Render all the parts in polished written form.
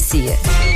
democracia.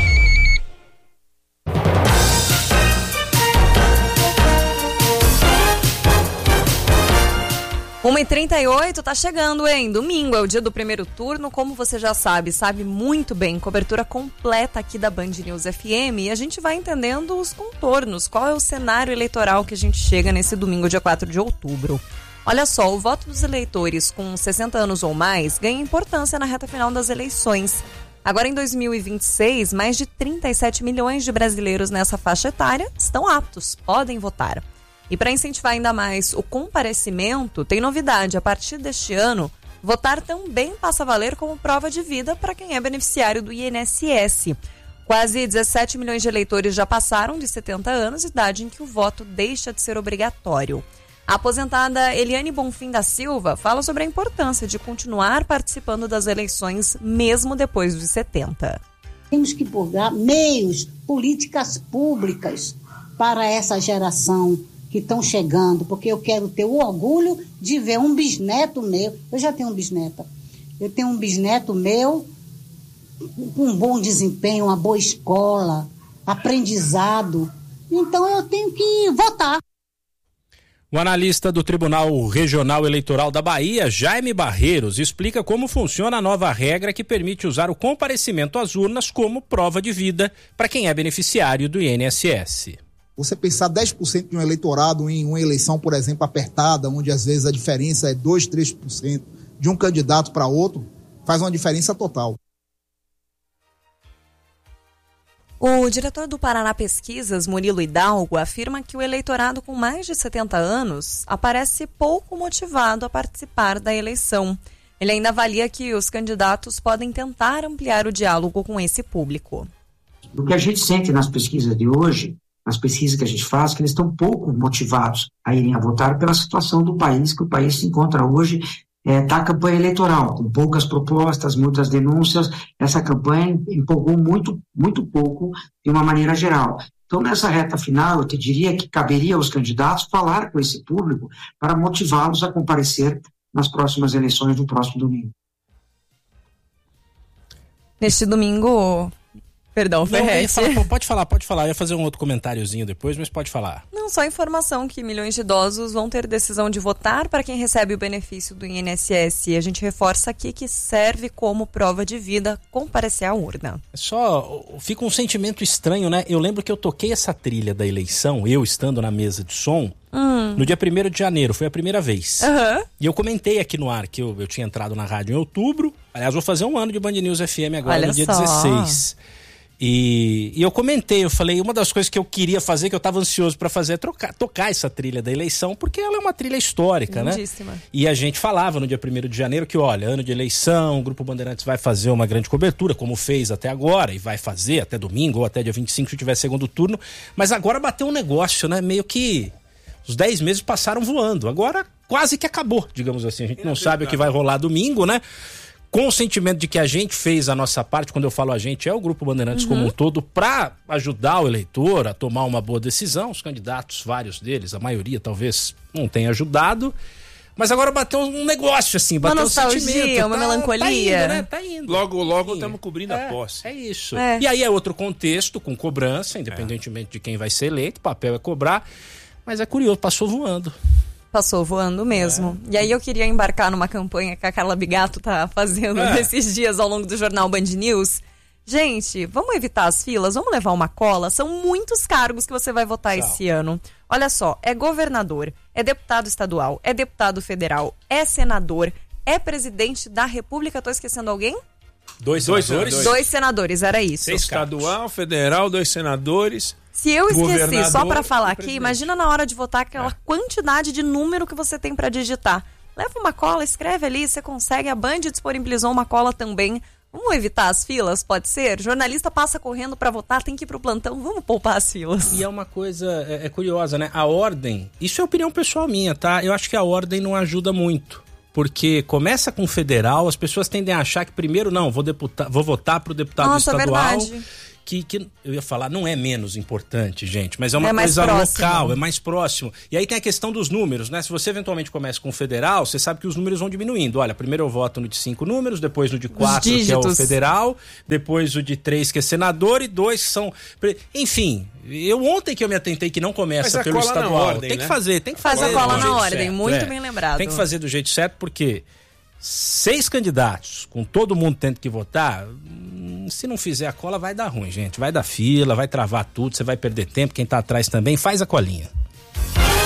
1h38, tá chegando, hein? Domingo é o dia do primeiro turno, como você já sabe muito bem, cobertura completa aqui da Band News FM, e a gente vai entendendo os contornos, qual é o cenário eleitoral que a gente chega nesse domingo, dia 4 de outubro. Olha só, o voto dos eleitores com 60 anos ou mais ganha importância na reta final das eleições. Agora, em 2026, mais de 37 milhões de brasileiros nessa faixa etária estão aptos, podem votar. E para incentivar ainda mais o comparecimento, tem novidade. A partir deste ano, votar também passa a valer como prova de vida para quem é beneficiário do INSS. Quase 17 milhões de eleitores já passaram de 70 anos, idade em que o voto deixa de ser obrigatório. A aposentada Eliane Bonfim da Silva fala sobre a importância de continuar participando das eleições mesmo depois dos 70. Temos que pôr meios, políticas públicas para essa geração que estão chegando, porque eu quero ter o orgulho de ver um bisneto meu. Eu já tenho um bisneta. Eu tenho um bisneto meu com um bom desempenho, uma boa escola, aprendizado. Então eu tenho que votar. O analista do Tribunal Regional Eleitoral da Bahia, Jaime Barreiros, explica como funciona a nova regra que permite usar o comparecimento às urnas como prova de vida para quem é beneficiário do INSS. Você pensar 10% de um eleitorado em uma eleição, por exemplo, apertada, onde às vezes a diferença é 2%, 3% de um candidato para outro, faz uma diferença total. O diretor do Paraná Pesquisas, Murilo Hidalgo, afirma que o eleitorado com mais de 70 anos aparece pouco motivado a participar da eleição. Ele ainda avalia que os candidatos podem tentar ampliar o diálogo com esse público. O que a gente sente nas pesquisas de hoje, nas pesquisas que a gente faz, que eles estão pouco motivados a irem a votar pela situação do país, que o país se encontra hoje, a campanha eleitoral, com poucas propostas, muitas denúncias. Essa campanha empolgou muito pouco de uma maneira geral. Então, nessa reta final, eu te diria que caberia aos candidatos falar com esse público para motivá-los a comparecer nas próximas eleições do próximo domingo. Neste domingo... Perdão, Ferretti. Pode falar. Eu ia fazer um outro comentáriozinho depois, mas pode falar. Não, só informação que milhões de idosos vão ter decisão de votar para quem recebe o benefício do INSS. E a gente reforça aqui que serve como prova de vida comparecer à urna. Só fica um sentimento estranho, né? Eu lembro que eu toquei essa trilha da eleição, eu estando na mesa de som, no dia 1º de janeiro, foi a primeira vez. E eu comentei aqui no ar que eu tinha entrado na rádio em outubro. Aliás, vou fazer um ano de Band News FM agora, olha no dia 16. E eu comentei, eu falei, uma das coisas que eu queria fazer, que eu estava ansioso para fazer, é tocar essa trilha da eleição, porque ela é uma trilha histórica, lindíssima, né? E a gente falava no dia 1º de janeiro que, olha, ano de eleição, o Grupo Bandeirantes vai fazer uma grande cobertura, como fez até agora, e vai fazer até domingo, ou até dia 25, se tiver segundo turno, mas agora bateu um negócio, né? Meio que os 10 meses passaram voando, agora quase que acabou, digamos assim, a gente não sabe o que vai rolar domingo, né? Com o sentimento de que a gente fez a nossa parte, quando eu falo a gente, é o Grupo Bandeirantes como um todo, para ajudar o eleitor a tomar uma boa decisão. Os candidatos, vários deles, a maioria talvez não tenha ajudado, mas agora bateu um negócio assim, bateu uma nostalgia, uma melancolia. Tá indo. Logo estamos cobrindo a posse. É isso. E aí é outro contexto, com cobrança, independentemente de quem vai ser eleito, o papel é cobrar, mas é curioso, passou voando. Passou voando mesmo. E aí eu queria embarcar numa campanha que a Carla Bigato tá fazendo nesses dias ao longo do jornal Band News. Gente, vamos evitar as filas, vamos levar uma cola. São muitos cargos que você vai votar esse ano. Olha só, é governador, é deputado estadual, é deputado federal, é senador, é presidente da República. Tô esquecendo alguém? Dois senadores. 2 senadores, era isso. Estadual, federal, 2 senadores. Se eu esqueci, só para falar aqui, imagina na hora de votar aquela quantidade de número que você tem para digitar. Leva uma cola, escreve ali, você consegue. A Band disponibilizou uma cola também. Vamos evitar as filas, pode ser? Jornalista passa correndo para votar, tem que ir pro plantão, vamos poupar as filas. E é uma coisa curiosa, né? A ordem, isso é opinião pessoal minha, tá? Eu acho que a ordem não ajuda muito. Porque começa com o federal, as pessoas tendem a achar que primeiro, não, vou votar pro deputado estadual. Verdade. que eu ia falar, não é menos importante, gente, mas é uma mais coisa próximo. local, é mais próximo. E aí tem a questão dos números, né? Se você eventualmente começa com o federal, você sabe que os números vão diminuindo. Olha, primeiro eu voto no de 5 números, depois no de 4, que é o federal, depois o de 3, que é senador, e 2 que são... Enfim, ontem que eu me atentei que não começa pelo estadual. Ordem, tem né? que fazer. Faz a cola na ordem, certo, muito bem lembrado. Tem que fazer do jeito certo, porque 6 candidatos, com todo mundo tendo que votar, se não fizer a cola vai dar ruim, gente. Vai dar fila, vai travar tudo, você vai perder tempo, quem tá atrás também, faz a colinha.